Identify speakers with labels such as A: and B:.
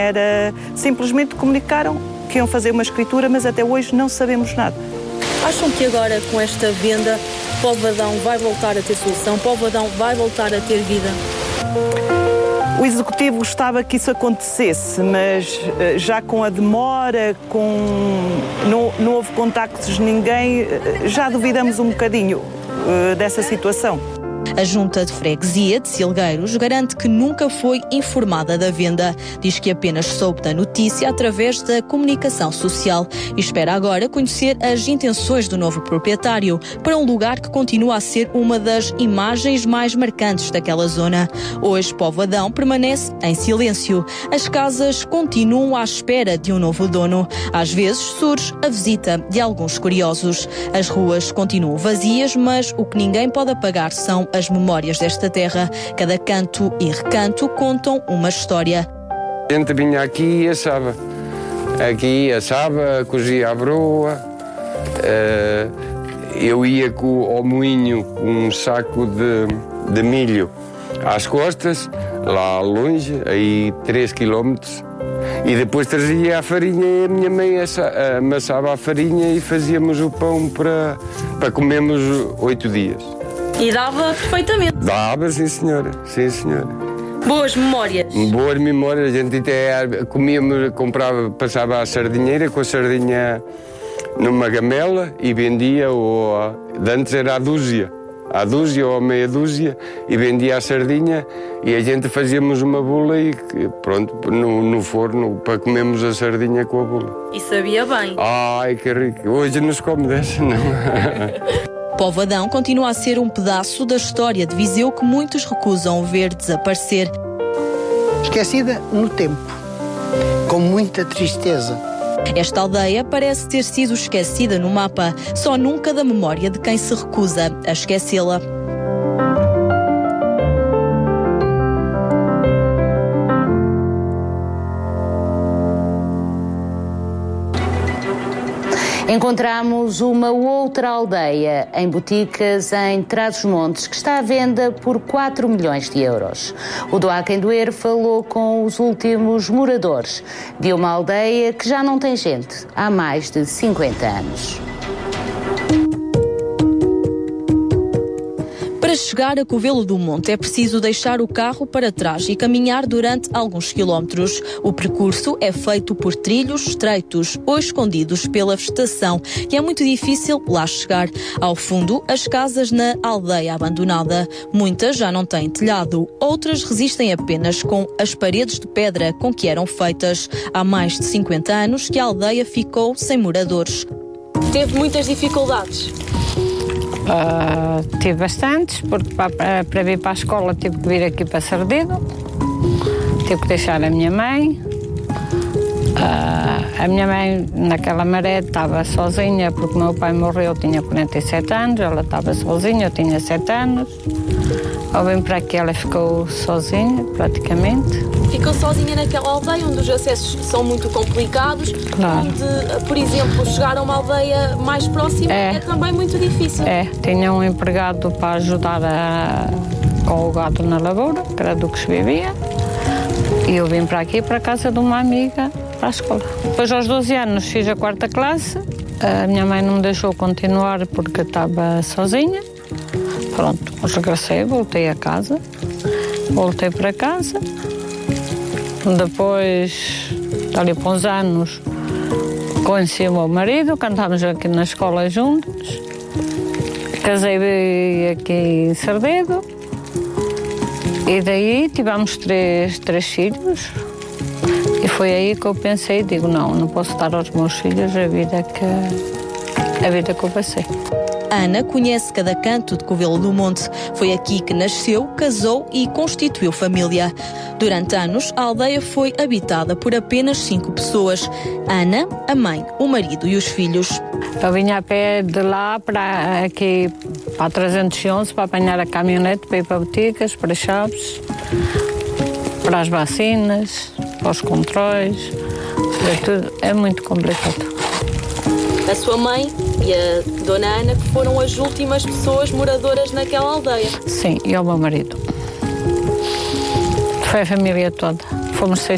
A: Era simplesmente comunicaram que iam fazer uma escritura, mas até hoje não sabemos nada.
B: Acham que agora, com esta venda, Povadão vai voltar a ter solução? Povadão vai voltar a ter vida?
A: O Executivo gostava que isso acontecesse, mas já com a demora, não houve contactos de ninguém, já duvidamos um bocadinho dessa situação.
B: A Junta de Freguesia de Silgueiros garante que nunca foi informada da venda. Diz que apenas soube da notícia através da comunicação social e espera agora conhecer as intenções do novo proprietário para um lugar que continua a ser uma das imagens mais marcantes daquela zona. Hoje, Povadão permanece em silêncio. As casas continuam à espera de um novo dono. Às vezes surge a visita de alguns curiosos. As ruas continuam vazias, mas o que ninguém pode apagar são as memórias desta terra. Cada canto e recanto contam uma história.
C: A gente vinha aqui e assava. Aqui assava, cozia a broa. Eu ia ao moinho com um saco de milho às costas, lá longe, aí 3 quilómetros. E depois trazia a farinha e a minha mãe amassava a farinha e fazíamos o pão para comermos 8 dias.
B: E dava perfeitamente.
C: Dava, sim senhora, sim senhora.
B: Boas memórias.
C: Boas memórias, a gente até comíamos, comprava, passava a sardinheira com a sardinha numa gamela e vendia, de antes era a dúzia ou a meia dúzia, e vendia a sardinha e a gente fazíamos uma bula e pronto, no forno para comermos a sardinha com a bula.
B: E sabia bem.
C: Ai, que rico. Hoje não se come dessa, não.
B: Povadão continua a ser um pedaço da história de Viseu que muitos recusam ver desaparecer.
D: Esquecida no tempo, com muita tristeza.
B: Esta aldeia parece ter sido esquecida no mapa, só nunca da memória de quem se recusa a esquecê-la.
E: Encontramos uma outra aldeia em Boticas, em Trás-os-Montes, que está à venda por 4 milhões de euros. O Do Há Quem Doer falou com os últimos moradores de uma aldeia que já não tem gente há mais de 50 anos. Para chegar a Covelo do Monte é preciso deixar o carro para trás e caminhar durante alguns quilómetros. O percurso é feito por trilhos estreitos ou escondidos pela vegetação e é muito difícil lá chegar. Ao fundo, as casas na aldeia abandonada. Muitas já não têm telhado, outras resistem apenas com as paredes de pedra com que eram feitas. Há mais de 50 anos que a aldeia ficou sem moradores. Teve muitas dificuldades?
F: Tive bastantes, porque para vir para a escola tive que vir aqui para Sardedo, tive que deixar a minha mãe. A minha mãe naquela maré estava sozinha, porque o meu pai morreu, tinha 47 anos, ela estava sozinha, eu tinha 7 anos. Ao vir para aqui ela ficou sozinha, praticamente.
B: Ficou sozinha naquela aldeia onde os acessos são muito complicados,
F: claro.
B: Onde, por exemplo, chegar a uma aldeia mais próxima é também muito difícil.
F: Tinha um empregado para ajudar com o gado na lavoura, que era do que se vivia, e eu vim para aqui, para a casa de uma amiga, para a escola. Depois, aos 12 anos, fiz a 4ª classe, a minha mãe não me deixou continuar porque estava sozinha. Pronto, regressei, voltei a casa, voltei para casa. Depois, ali por uns anos, conheci o meu marido, cantámos aqui na escola juntos. Casei aqui em Sardedo e daí tivemos três filhos. E foi aí que eu pensei, digo, não posso dar aos meus filhos a vida que eu passei.
B: Ana conhece cada canto de Covelo do Monte. Foi aqui que nasceu, casou e constituiu família. Durante anos, a aldeia foi habitada por apenas 5 pessoas. Ana, a mãe, o marido e os filhos.
F: Eu vinha a pé de lá para aqui, para a 311, para apanhar a caminhonete, para ir para Boticas, para Chaves, para as vacinas, para os controles. Tudo. É muito complicado.
B: A sua mãe e a dona Ana, que foram as últimas pessoas moradoras naquela aldeia.
F: Sim, e o meu marido. Foi a família toda. Fomos 6